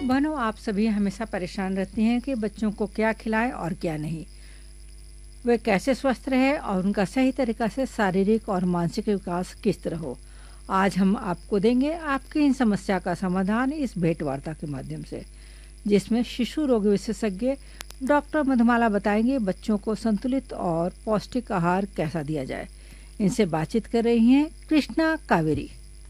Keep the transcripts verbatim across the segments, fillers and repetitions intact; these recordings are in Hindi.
बहनों, आप सभी हमेशा परेशान रहती हैं कि बच्चों को क्या खिलाएं और क्या नहीं। वे कैसे स्वस्थ रहे और उनका सही तरीका से शारीरिक और मानसिक विकास किस तरह हो। आज हम आपको देंगे आपकी इन समस्या का समाधान इस भेंट वार्ता के माध्यम से, जिसमें शिशु रोग विशेषज्ञ डॉक्टर मधुमाला बताएंगे बच्चों को संतुलित और पौष्टिक आहार कैसा दिया जाए। इनसे बातचीत कर रही हैं कृष्णा कावेरी।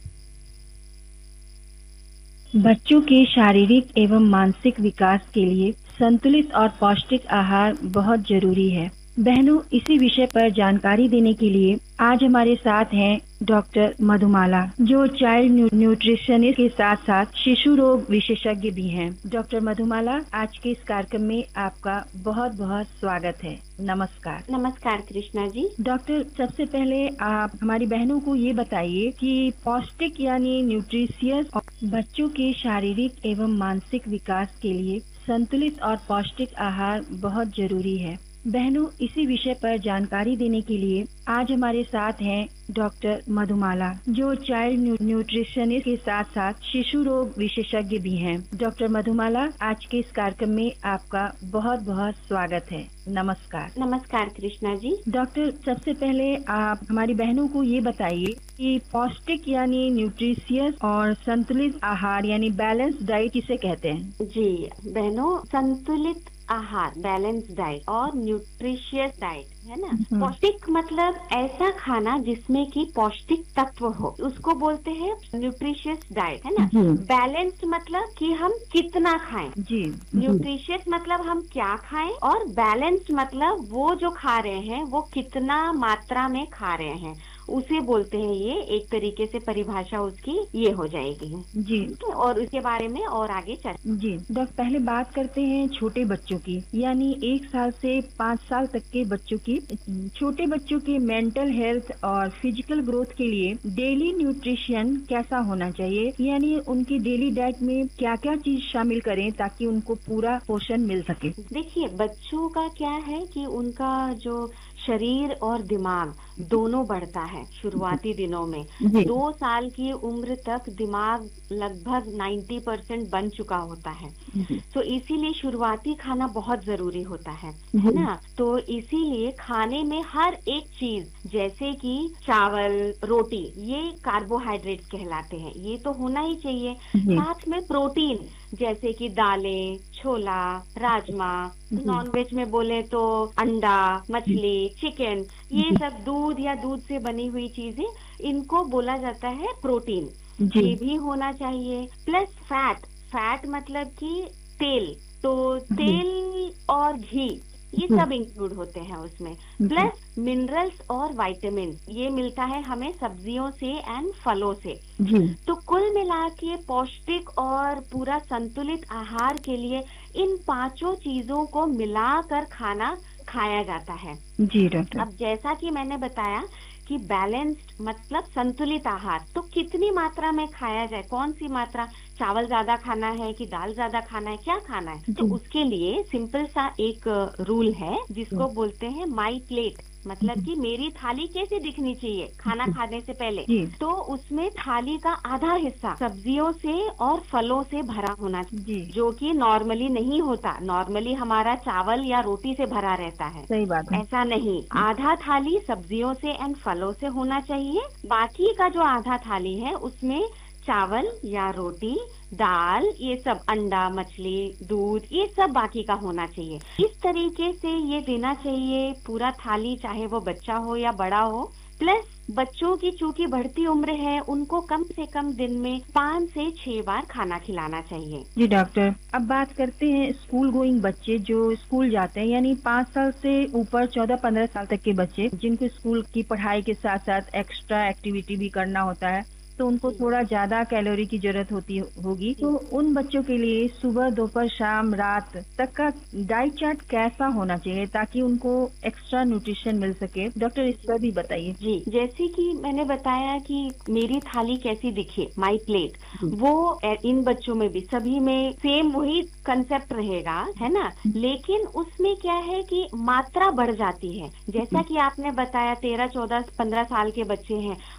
बच्चों के शारीरिक एवं मानसिक विकास के लिए संतुलित और पौष्टिक आहार बहुत जरूरी है। बहनों, इसी विषय पर जानकारी देने के लिए आज हमारे साथ हैं डॉक्टर मधुमाला, जो चाइल्ड न्यूट्रिशनिस्ट के साथ साथ शिशु रोग विशेषज्ञ भी हैं। डॉक्टर मधुमाला, आज के इस कार्यक्रम में आपका बहुत बहुत स्वागत है। नमस्कार। नमस्कार कृष्णा जी। डॉक्टर, सबसे पहले आप हमारी बहनों को ये बताइए कि पौष्टिक यानी न्यूट्रिशियस और बच्चों के शारीरिक एवं मानसिक विकास के लिए संतुलित और पौष्टिक आहार बहुत जरूरी है। बहनों, इसी विषय पर जानकारी देने के लिए आज हमारे साथ हैं डॉक्टर मधुमाला, जो चाइल्ड न्यूट्रिशनिस्ट के साथ साथ शिशु रोग विशेषज्ञ भी हैं। डॉक्टर मधुमाला, आज के इस कार्यक्रम में आपका बहुत बहुत स्वागत है। नमस्कार। नमस्कार कृष्णा जी। डॉक्टर, सबसे पहले आप हमारी बहनों को ये बताइए कि पौष्टिक यानी न्यूट्रिशियस और संतुलित आहार यानी बैलेंस डाइट किसे कहते हैं? जी बहनों, संतुलित आहार, बैलेंस डाइट और न्यूट्रिशियस डाइट है ना। पौष्टिक मतलब ऐसा खाना जिसमें कि पौष्टिक तत्व हो, उसको बोलते हैं न्यूट्रिशियस डाइट, है ना। बैलेंस्ड मतलब कि हम कितना खाएं। जी। न्यूट्रिशियस मतलब हम क्या खाएं, और बैलेंस्ड मतलब वो जो खा रहे हैं वो कितना मात्रा में खा रहे हैं, उसे बोलते हैं। ये एक तरीके से परिभाषा उसकी ये हो जाएगी। जी। और उसके बारे में और आगे चल। जी डॉक्टर, पहले बात करते हैं छोटे बच्चों की, यानी एक साल से पाँच साल तक के बच्चों की। छोटे बच्चों के मेंटल हेल्थ और फिजिकल ग्रोथ के लिए डेली न्यूट्रिशन कैसा होना चाहिए, यानी उनकी डेली डाइट में क्या क्या चीज शामिल करें ताकि उनको पूरा पोषण मिल सके? देखिए, बच्चों का क्या है कि उनका जो शरीर और दिमाग दोनों बढ़ता है शुरुआती दिनों में। दो साल की उम्र तक दिमाग लगभग नब्बे परसेंट बन चुका होता है, तो इसीलिए शुरुआती खाना बहुत जरूरी होता है, है ना। तो इसीलिए खाने में हर एक चीज, जैसे कि चावल, रोटी, ये कार्बोहाइड्रेट्स कहलाते हैं, ये तो होना ही चाहिए। साथ में प्रोटीन, जैसे कि दालें, छोला, राजमा, नॉनवेज में बोले तो अंडा, मछली, चिकन, ये सब दूध या दूध से बनी हुई चीजें, इनको बोला जाता है प्रोटीन। ये भी होना चाहिए। प्लस फैट, फैट मतलब कि तेल, तो तेल और घी ये सब इंक्लूड होते हैं उसमें। प्लस मिनरल्स और विटामिन, ये मिलता है हमें सब्जियों से एंड फलों से। तो कुल मिला के पौष्टिक और पूरा संतुलित आहार के लिए इन पांचों चीजों को मिलाकर खाना खाया जाता है। जी डॉक्टर। अब जैसा कि मैंने बताया कि बैलेंस्ड मतलब संतुलित आहार, तो कितनी मात्रा में खाया जाए, कौन सी मात्रा, चावल ज्यादा खाना है कि दाल ज्यादा खाना है, क्या खाना है। तो उसके लिए सिंपल सा एक रूल है जिसको बोलते हैं माई प्लेट, मतलब कि मेरी थाली कैसे दिखनी चाहिए खाना खाने से पहले। तो उसमें थाली का आधा हिस्सा सब्जियों से और फलों से भरा होना चाहिए, जो कि नॉर्मली नहीं होता। नॉर्मली हमारा चावल या रोटी से भरा रहता है। सही बात है। ऐसा नहीं, आधा थाली सब्जियों से एंड फलों से होना चाहिए। बाकी का जो आधा थाली है उसमें चावल या रोटी, दाल, ये सब, अंडा, मछली, दूध, ये सब बाकी का होना चाहिए। इस तरीके से ये देना चाहिए पूरा थाली, चाहे वो बच्चा हो या बड़ा हो। प्लस बच्चों की चूंकि बढ़ती उम्र है, उनको कम से कम दिन में पाँच से छह बार खाना खिलाना चाहिए। जी डॉक्टर, अब बात करते हैं स्कूल गोइंग बच्चे जो स्कूल जाते हैं, यानी पाँच साल से ऊपर चौदह पंद्रह साल तक के बच्चे, जिनको स्कूल की पढ़ाई के साथ साथ एक्स्ट्रा एक्टिविटी भी करना होता है, तो उनको थोड़ा ज्यादा कैलोरी की जरूरत होती होगी। तो उन बच्चों के लिए सुबह, दोपहर, शाम, रात तक का डाइट चार्ट कैसा होना चाहिए ताकि उनको एक्स्ट्रा न्यूट्रिशन मिल सके? डॉक्टर, इस पर भी बताइए। जी, जैसे कि मैंने बताया कि मेरी थाली कैसी दिखे, माई प्लेट, वो इन बच्चों में भी सभी में सेम वही कंसेप्ट रहेगा, है ना। लेकिन उसमें क्या है कि मात्रा बढ़ जाती है। जैसा कि आपने बताया तेरह चौदह पंद्रह साल के बच्चे हैं,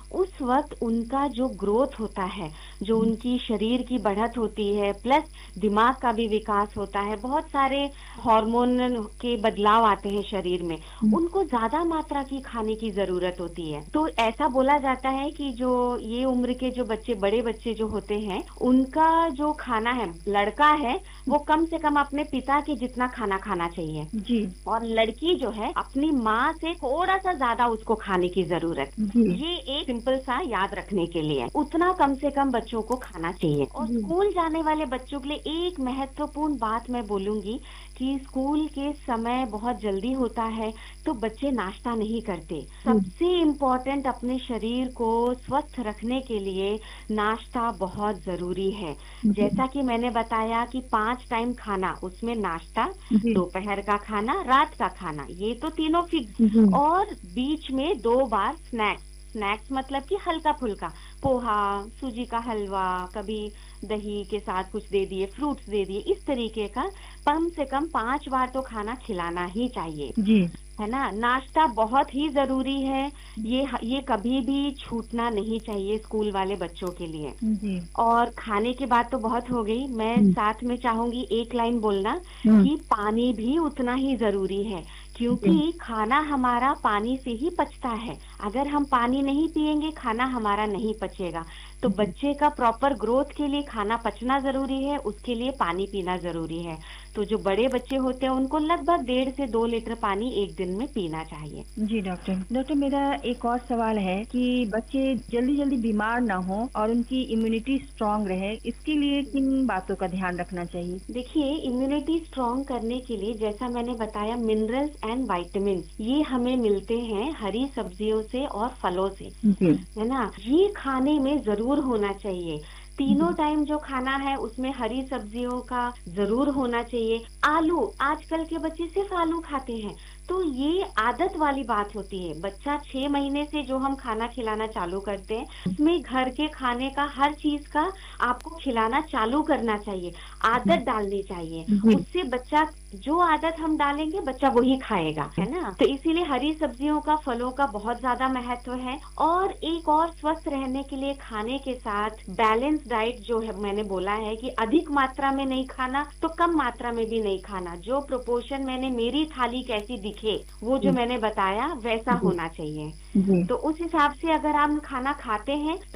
उस वक्त उनका जो ग्रोथ होता है, जो उनकी शरीर की बढ़त होती है, प्लस दिमाग का भी विकास होता है, बहुत सारे हार्मोन के बदलाव आते हैं शरीर में, उनको ज्यादा मात्रा की खाने की जरूरत होती है। तो ऐसा बोला जाता है कि जो ये उम्र के जो बच्चे, बड़े बच्चे जो होते हैं, उनका जो खाना है, लड़का है वो कम से कम अपने पिता के जितना खाना खाना चाहिए जी। और लड़की जो है अपनी माँ से थोड़ा सा ज्यादा उसको खाने की जरूरत। ये एक सिंपल सा याद रखने के लिए उतना कम से कम बच्चों को खाना चाहिए। और स्कूल जाने वाले बच्चों के लिए एक महत्वपूर्ण बात मैं बोलूंगी कि स्कूल के समय बहुत जल्दी होता है तो बच्चे नाश्ता नहीं करते। सबसे इम्पोर्टेंट अपने शरीर को स्वस्थ रखने के लिए नाश्ता बहुत जरूरी है। जैसा कि मैंने बताया कि पांच टाइम खाना, उसमें नाश्ता, दोपहर का खाना, रात का खाना, ये तो तीनों फिक्स, और बीच में दो बार स्नैक्स। स्नैक्स मतलब कि हल्का फुल्का, पोहा, सूजी का हलवा, कभी दही के साथ कुछ दे दिए, फ्रूट्स दे दिए, इस तरीके का कम से कम पांच बार तो खाना खिलाना ही चाहिए जी। है ना। नाश्ता बहुत ही जरूरी है, ये ये कभी भी छूटना नहीं चाहिए स्कूल वाले बच्चों के लिए। जी। और खाने की बात तो बहुत हो गई, मैं साथ में चाहूंगी एक लाइन बोलना कि पानी भी उतना ही जरूरी है, क्योंकि खाना हमारा पानी से ही पचता है। अगर हम पानी नहीं पिएंगे खाना हमारा नहीं पचेगा। तो बच्चे का प्रॉपर ग्रोथ के लिए खाना पचना जरूरी है, उसके लिए पानी पीना जरूरी है। तो जो बड़े बच्चे होते हैं उनको लगभग डेढ़ से दो लीटर पानी एक दिन में पीना चाहिए। जी डॉक्टर। डॉक्टर मेरा एक और सवाल है कि बच्चे जल्दी जल्दी बीमार ना हो और उनकी इम्यूनिटी स्ट्रांग रहे, इसके लिए किन बातों का ध्यान रखना चाहिए? देखिए, इम्यूनिटी स्ट्रांग करने के लिए जैसा मैंने बताया, मिनरल्स एंड वाइटामिन ये हमें मिलते हैं हरी सब्जियों से और फलों से, है ना। ये खाने में जरूर होना चाहिए। तीनों टाइम जो खाना है उसमें हरी सब्जियों का जरूर होना चाहिए। आलू, आजकल के बच्चे सिर्फ आलू खाते हैं, तो ये आदत वाली बात होती है। बच्चा छह महीने से जो हम खाना खिलाना चालू करते हैं उसमें घर के खाने का हर चीज का आपको खिलाना चालू करना चाहिए, आदत डालनी चाहिए। उससे बच्चा, जो आदत हम डालेंगे बच्चा वही खाएगा, है ना। तो इसीलिए हरी सब्जियों का, फलों का बहुत ज्यादा महत्व है। और एक और स्वस्थ रहने के लिए खाने के साथ बैलेंस डाइट, जो है मैंने बोला है कि अधिक मात्रा में नहीं खाना तो कम मात्रा में भी नहीं खाना। जो प्रोपोर्शन मैंने, मेरी थाली कैसी दिखे वो जो मैंने बताया वैसा होना चाहिए। तो उस हिसाब से अगर हम खाना खाते हैं